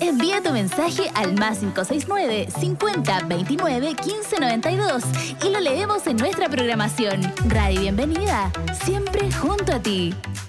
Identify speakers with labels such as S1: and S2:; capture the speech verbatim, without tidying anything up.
S1: Envía tu mensaje al más cinco seis nueve, cincuenta, veintinueve, quince, noventa y dos y lo leemos en nuestra programación. Radio Bienvenida, siempre junto a ti.